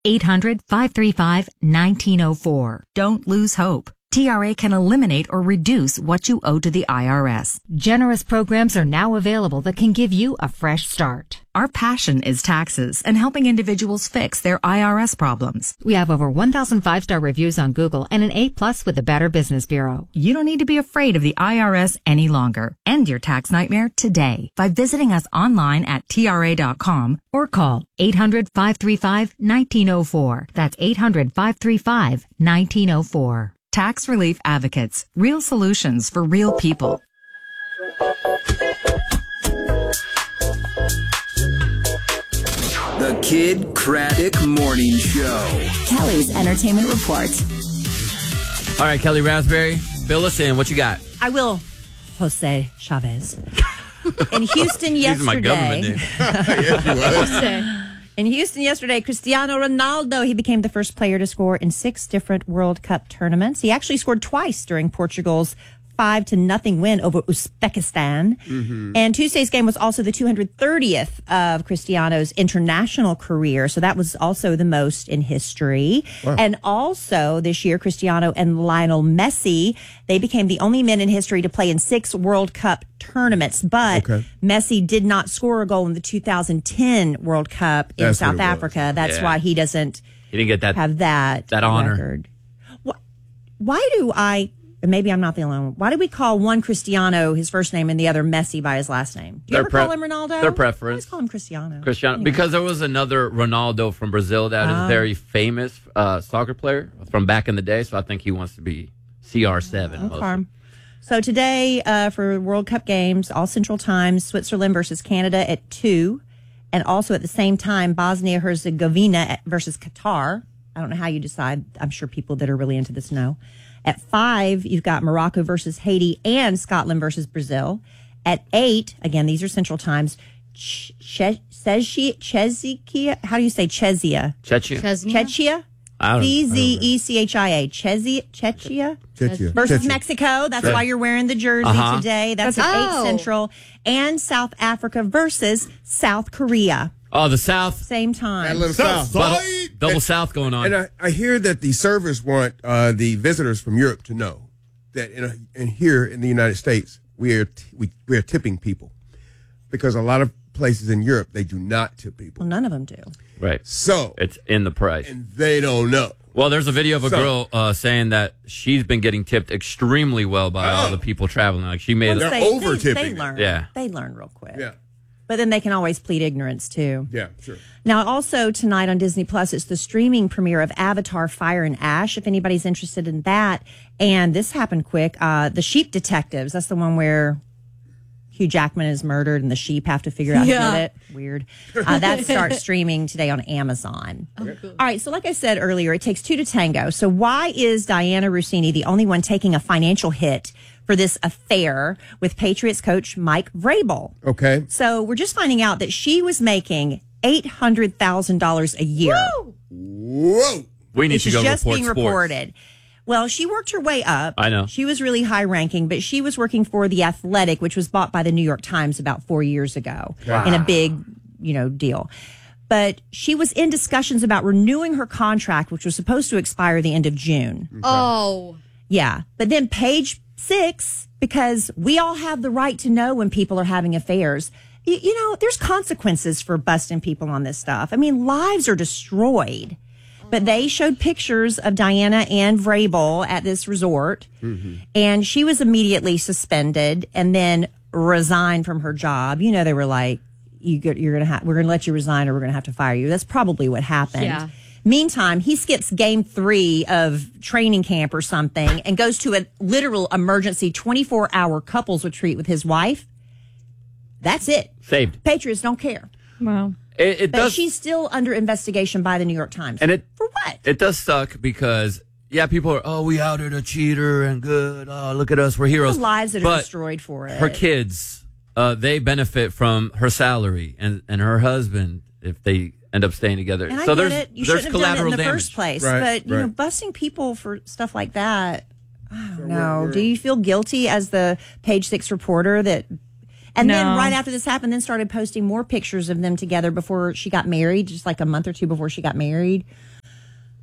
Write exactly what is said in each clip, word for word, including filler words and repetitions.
eight hundred, five three five, one nine zero four. Don't lose hope. T R A can eliminate or reduce what you owe to the I R S. Generous programs are now available that can give you a fresh start. Our passion is taxes and helping individuals fix their I R S problems. We have over one thousand five-star reviews on Google and an A plus with the Better Business Bureau. You don't need to be afraid of the I R S any longer. End your tax nightmare today by visiting us online at T R A dot com or call eight hundred, five three five, one nine zero four. That's eight hundred, five three five, one nine zero four. Tax Relief Advocates. Real solutions for real people. The Kid Craddock Morning Show. Kelly's Entertainment Report. All right, Kelly Raspberry, fill us in. What you got? I will. Jose Chavez. In Houston These are my government yesterday. names. Yes, you was. In Houston yesterday, Cristiano Ronaldo, he became the first player to score in six different World Cup tournaments. He actually scored twice during Portugal's five to nothing win over Uzbekistan. Mm-hmm. And Tuesday's game was also the two hundred thirtieth of Cristiano's international career. So that was also the most in history. Wow. And also this year, Cristiano and Lionel Messi, they became the only men in history to play in six World Cup tournaments. But okay. Messi did not score a goal in the two thousand ten World Cup in That's South Africa. That's yeah. why he doesn't he didn't get that, have that, that honor. Record. Why do I... Maybe I'm not the only one. Why do we call one Cristiano his first name and the other Messi by his last name? Do you Their ever pre- call him Ronaldo? Their preference. I always call him Cristiano. Cristiano. Anyway. Because there was another Ronaldo from Brazil that is Oh. a very famous uh, soccer player from back in the day. So I think he wants to be C R seven. Okay. So today uh, for World Cup games, all Central Times, Switzerland versus Canada at two. And also at the same time, Bosnia-Herzegovina versus Qatar. I don't know how you decide. I'm sure people that are really into this know. At five, you've got Morocco versus Haiti and Scotland versus Brazil. At eight, again, these are Central Times. Ch- Che- Chezia, Chezia, how do you say Chezia? Chechia. Chechia? I don't- C Z E C H I A. Chezia? Chechia? Chechia. Versus Chechia. Mexico. That's Right. why you're wearing the jersey Uh-huh. today. That's Oh. at eight Central. And South Africa versus South Korea. Oh, the South. Same time. That little South. Double, Side. double And- South going on. And I, I hear that the servers want uh, the visitors from Europe to know that in, a, in here in the United States, we are t- we, we are tipping people because a lot of places in Europe, they do not tip people. Well, none of them do. right. So, It's in the price. and they don't know. Well, there's a video of a So- girl uh, saying that she's been getting tipped extremely well by all Oh. the people traveling. Like she made They're a, They- they- over-tipping. They learn. Yeah. They learn real quick. Yeah, But then they can always plead ignorance, too. yeah, sure. Now, also tonight on Disney Plus, it's the streaming premiere of Avatar Fire and Ash, if anybody's interested in that. And this happened quick. Uh, the Sheep Detectives, that's the one where Hugh Jackman is murdered and the sheep have to figure out Yeah. who did it. Weird. Uh, that starts streaming today on Amazon. Oh, cool. All right, so like I said earlier, it takes two to tango. So why is Diana Rossini the only one taking a financial hit for this affair with Patriots coach Mike Vrabel? Okay. So we're just finding out that she was making eight hundred thousand dollars a year. Whoa. we need This to is go just report being sports. reported. Well, she worked her way up. I know. She was really high ranking, but she was working for The Athletic, which was bought by the New York Times about four years ago in a big, you know, deal. But she was in discussions about renewing her contract, which was supposed to expire the end of June. Oh. Yeah. But then page six, because we all have the right to know when people are having affairs. You, you know, there's consequences for busting people on this stuff. I mean, lives are destroyed. But they showed pictures of Diana and Vrabel at this resort, mm-hmm. and she was immediately suspended and then resigned from her job. You know, they were like, you get, "You're gonna have, we're gonna let you resign, or we're gonna have to fire you." That's probably what happened. Yeah. Meantime, he skips game three of training camp or something and goes to a literal emergency twenty-four hour couples retreat with his wife. That's it. Saved. Patriots don't care. Wow. It, it But does. she's still under investigation by the New York Times. And it- for what? It does suck because, yeah, people are, oh, we outed a cheater and good. Oh, look at us. We're heroes. The lives that are But destroyed for it. her kids, uh, they benefit from her salary and, and her husband if they end up staying together. And I so get there's, it. You there's shouldn't have done it collateral in the damage. first place. Right, but, you know, right. busting people for stuff like that, I don't So know. we're- we're- Do you feel guilty as the Page Six reporter that... And then No. right after this happened, then started posting more pictures of them together before she got married, just like a month or two before she got married.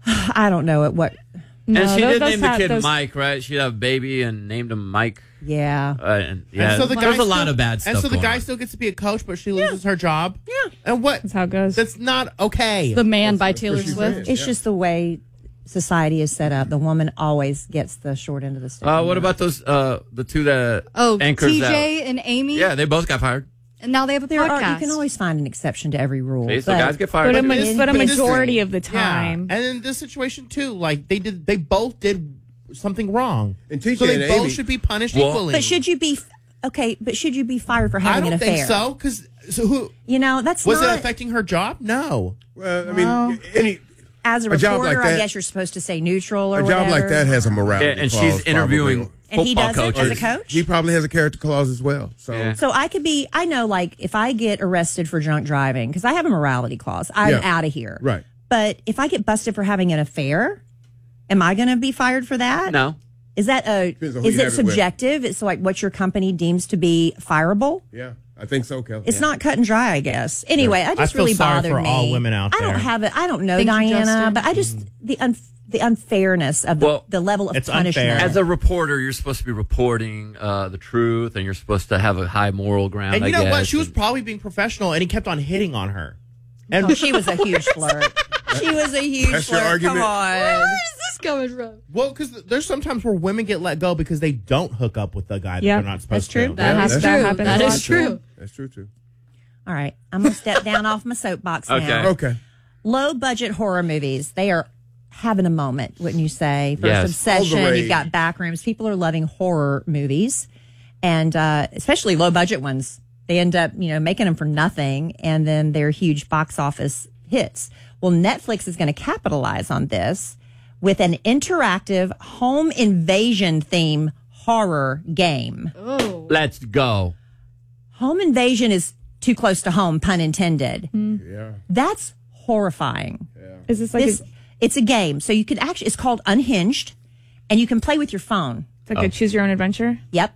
I don't know at what. No, and she those- did those name the have- kid those- Mike, right? She had a baby and named him Mike. Yeah. Uh, and yeah, And so the there's guy a lot still- of bad stuff. And so the going guy on. still gets to be a coach, but she loses her job. Yeah. And what? That's how it goes. That's not okay. The Man by That's Taylor what she's Swift. saying. It's Yeah. just the way society is set up. The woman always gets the short end of the stick. Uh, what about those? Uh, the two that Oh, anchors T J out? and Amy. Yeah, they both got fired. And now they have a there are, podcast. you can always find an exception to every rule. See, so but- guys get fired. But a, But ma- this- but a but this- majority of the Yeah. time. And in this situation too, like they did, they both did something wrong. And T J so they and both Amy- should be punished Well- equally. But should you be okay? But should you be fired for I having don't an affair? think so. Because so who You know, that's was not it affecting her job? No. Well, I mean, any as a a job reporter. like I that- guess you're supposed to say neutral or a job whatever. like that has a morality Yeah, and clause, she's interviewing probably. and he football does it coaches. as a coach. He probably has a character clause as well. So Yeah. So I could be. I know, like if I get arrested for drunk driving because I have a morality clause, I'm Yeah. out of here. Right. But if I get busted for having an affair, am I going to be fired for that? No. Is that a? Depends on who Is you it have it with. subjective? It's like what your company deems to be fireable. yeah, I think so, Kelly. It's not cut and dry, I guess. Anyway, I just feel really sorry bothered for me. all women out I don't there. have it. I don't know Thank you, Diana, Justin. but I just the un, the unfairness of the, Well, the level of it's punishment. unfair. As a reporter, you're supposed to be reporting uh, the truth, and you're supposed to have a high moral ground. And you I know what? guess, She was and- probably being professional, and he kept on hitting on her. And Oh, she was a huge flirt. She was a huge That's your flirt. argument? Come on. Where is this coming from? well, because there's sometimes where women get let go because they don't hook up with the guy that Yeah, they're not supposed that's true. to. That Yeah, has that's that true. happens That a is lot. true. That's true too. All right, I'm gonna step down off my soapbox Okay. now. Okay. Low budget horror movies. They are having a moment, wouldn't you say? First Yes. Obsession. All the rage. You've got Backrooms. People are loving horror movies, and uh, especially low budget ones. They end up, you know, making them for nothing, and then they're huge box office hits. Well, Netflix is going to capitalize on this with an interactive home invasion theme horror game. Let's go. Home invasion is too close to home, pun intended. Yeah. That's horrifying. Is this like This, a, it's a game. So you could actually, it's called Unhinged, and you can play with your phone. it's like a choose your own adventure? Yep.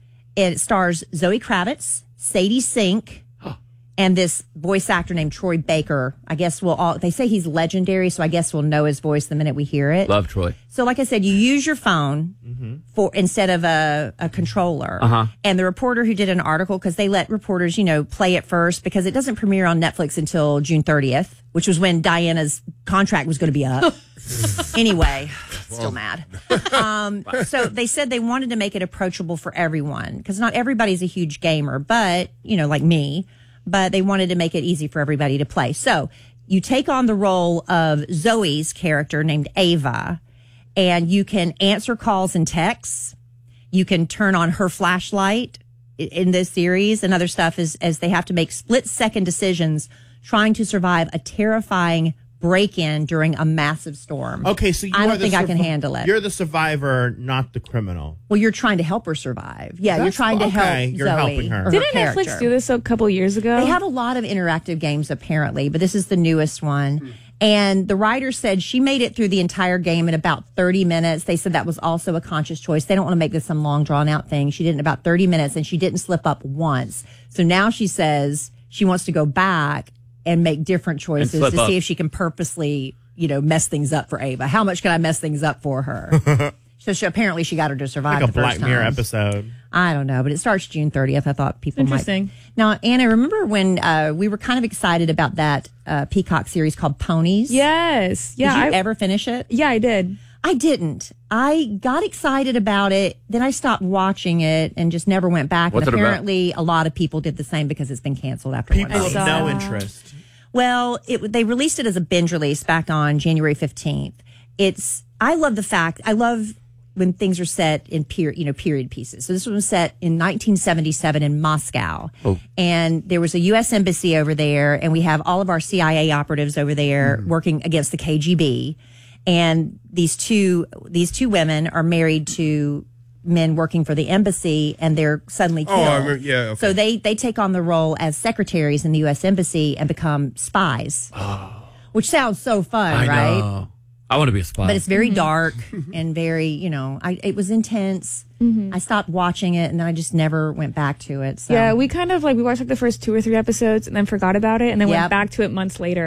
It stars Zoe Kravitz, Sadie Sink, and this voice actor named Troy Baker. I guess we'll all, they say he's legendary, so I guess we'll know his voice the minute we hear it. Love Troy. So, like I said, you use your phone for instead of a, a controller. Uh-huh. And the reporter who did an article, because they let reporters, you know, play it first because it doesn't premiere on Netflix until June thirtieth, which was when Diana's contract was going to be up. Anyway, still mad. Um, so they said they wanted to make it approachable for everyone because not everybody's a huge gamer, but, you know, like me, but they wanted to make it easy for everybody to play. So you take on the role of Zoe's character named Ava, and you can answer calls and texts. You can turn on her flashlight i- in this series, and other stuff is as they have to make split second decisions trying to survive a terrifying break-in during a massive storm. Okay, so you I are don't the think I can survi- handle it. You're the survivor, not the criminal. Well, you're trying to help her survive. Yeah, you're That's trying to okay, help you're Zoe. helping her. or Didn't character. Netflix do this a couple years ago? They have a lot of interactive games apparently, but this is the newest one. And the writer said she made it through the entire game in about thirty minutes. They said that was also a conscious choice. They don't want to make this some long drawn out thing. She did it in about thirty minutes and she didn't slip up once. So now she says she wants to go back and make different choices slip to up. see if she can purposely, you know, mess things up for Ava. How much can I mess things up for her? So she, apparently she got her to survive Like a the first Black Mirror time. episode. I don't know, but it starts June thirtieth. I thought people Interesting. might. Now, Anna, remember when uh, we were kind of excited about that uh, Peacock series called Ponies? Yes. Yeah. Did you I, ever finish it? yeah, I did. I didn't. I got excited about it, then I stopped watching it and just never went back. What's and it about? apparently, a lot of people did the same because it's been canceled after People one have season. no interest. Well, it, they released it as a binge release back on January fifteenth. It's, I love the fact, I love when things are set in period, you know, period pieces. So this one was set in nineteen seventy-seven in Moscow. Oh. And there was a U S embassy over there, and we have all of our C I A operatives over there Mm-hmm. working against the K G B. And these two, these two women are married to men working for the embassy, and they're suddenly killed. Oh, I remember- yeah, okay. So they, they take on the role as secretaries in the U S embassy and become spies. Which sounds so fun, I right? know. I want to be a spy. But it's very dark and very, you know, I, it was intense. I stopped watching it and then I just never went back to it. So. Yeah, we kind of like we watched like the first two or three episodes and then forgot about it and then Yep. went back to it months later.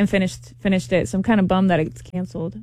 and finished finished it. So I'm kind of bummed that it's canceled.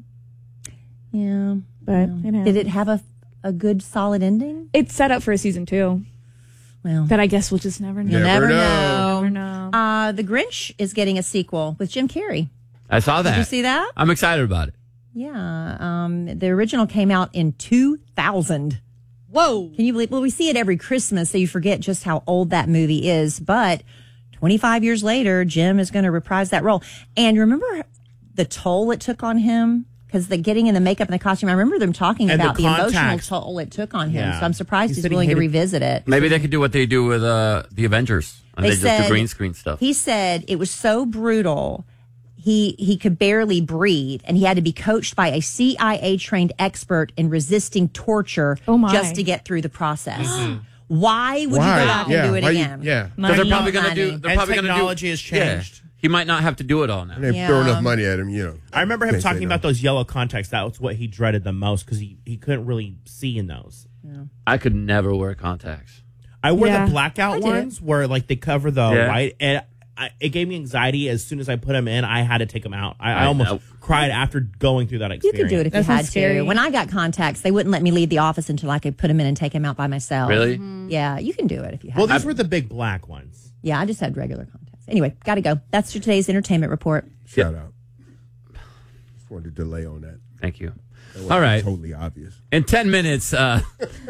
Yeah. But yeah. it happened. Did it have a, a good, solid ending? It's set up for a season two. Well, that I guess we'll just never know. You'll never, Never know. Never know. Uh, the Grinch is getting a sequel with Jim Carrey. I saw that. Did you see that? I'm excited about it. Yeah. Um, the original came out in two thousand. Whoa. Can you believe? Well, we see it every Christmas, so you forget just how old that movie is. But twenty-five years later, Jim is going to reprise that role. And remember the toll it took on him? Because the getting in the makeup and the costume, I remember them talking And the about the, emotional contacts. toll it took on him. Yeah. So I'm surprised He he's said he willing to hated- revisit it. Maybe they could do what they do with uh, the Avengers. And they, just do green screen stuff. He said it was so brutal. He he could barely breathe, and he had to be coached by a C I A trained expert in resisting torture Oh, my. just to get through the process. Why would Why? you go back Yeah, and do it why you- again? yeah. Because they're Money. probably going to do. Money. They're And probably gonna technology do, has changed. Yeah. He might not have to do it all now. And they Yeah. throw enough money at him, you know. I remember him Can't say talking no. about those yellow contacts. That was what he dreaded the most because he, he couldn't really see in those. I could never wear contacts. I wear Yeah. the blackout I did. ones where like they cover the Yeah. white, and I, it gave me anxiety. As soon as I put them in, I had to take them out. I, I I almost know. cried after going through that You experience. could do it if That you had sounds scary. to. When I got contacts, they wouldn't let me leave the office until I could put them in and take them out by myself. Really? Yeah, you can do it if you have Well, to. these were the big black ones. Yeah, I just had regular contacts. Anyway, got to go. That's your today's entertainment report. Shout out. Just wanted to delay on that. Thank you. That wasn't All right. Totally obvious. In ten minutes, uh,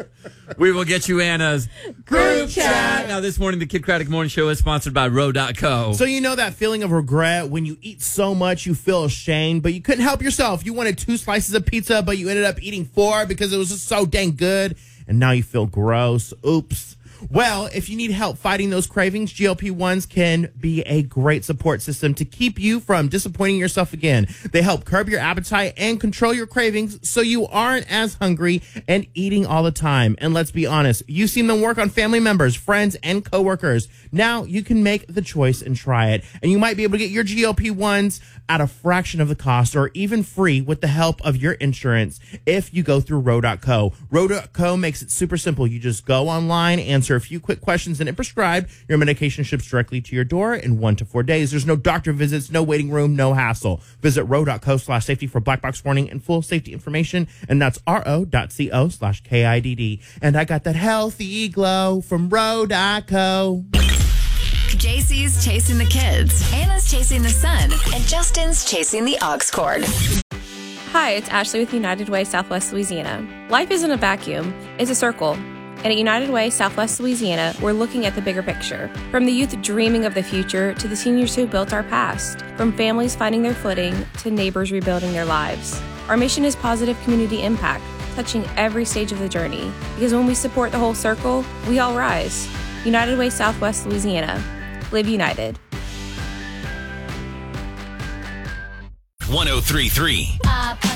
we will get you Anna's group chat. Now, this morning, the Kid Craddock Morning Show is sponsored by Row dot co. So you know that feeling of regret when you eat so much you feel ashamed, but you couldn't help yourself. You wanted two slices of pizza, but you ended up eating four because it was just so dang good, and now you feel gross. Oops. Well, if you need help fighting those cravings, G L P ones can be a great support system to keep you from disappointing yourself again. They help curb your appetite and control your cravings so you aren't as hungry and eating all the time. And let's be honest, you've seen them work on family members, friends, and coworkers. Now you can make the choice and try it. And you might be able to get your G L P ones at a fraction of the cost or even free with the help of your insurance if you go through Row dot co. Row dot co makes it super simple. You just go online, answer a few quick questions, and it prescribed. Your medication ships directly to your door in one to four days. There's no doctor visits, no waiting room, no hassle. Visit row dot co slash safety for black box warning and full safety information, and that's ro dot co slash K I D D. And I got that healthy glow from Row dot co. J C's chasing the kids, Anna's chasing the sun, and Justin's chasing the aux cord. Hi, it's Ashley with United Way Southwest Louisiana. Life isn't a vacuum, it's a circle. And at United Way Southwest Louisiana, we're looking at the bigger picture. From the youth dreaming of the future to the seniors who built our past. From families finding their footing to neighbors rebuilding their lives. Our mission is positive community impact, touching every stage of the journey. Because when we support the whole circle, we all rise. United Way Southwest Louisiana. Live united. one oh three point three. Up.